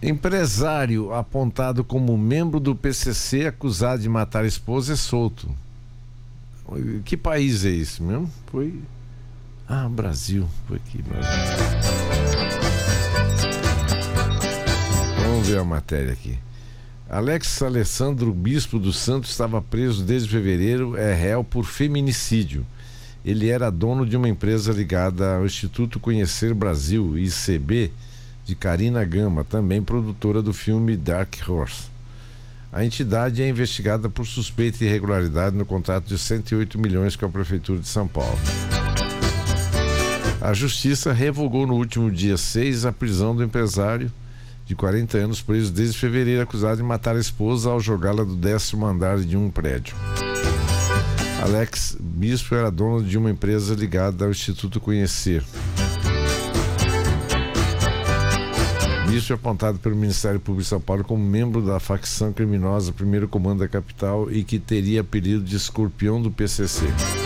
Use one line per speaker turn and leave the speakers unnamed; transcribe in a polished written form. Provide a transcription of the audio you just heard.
Empresário apontado como membro do PCC acusado de matar a esposa é solto. Que país é esse mesmo? Foi... Brasil. Foi aqui, Brasil. Vamos ver a matéria aqui. Alex Alessandro Bispo dos Santos estava preso desde fevereiro, é réu por feminicídio. Ele era dono de uma empresa ligada ao Instituto Conhecer Brasil, ICB, de Karina Gama, também produtora do filme Dark Horse. A entidade é investigada por suspeita de irregularidade no contrato de 108 milhões com a Prefeitura de São Paulo. A Justiça revogou no último dia 6 a prisão do empresário de 40 anos preso desde fevereiro, acusado de matar a esposa ao jogá-la do 10º andar de um prédio. Alex Bispo era dono de uma empresa ligada ao Instituto Conhecer. Bispo é apontado pelo Ministério Público de São Paulo como membro da facção criminosa Primeiro Comando da Capital e que teria apelido de Escorpião do PCC.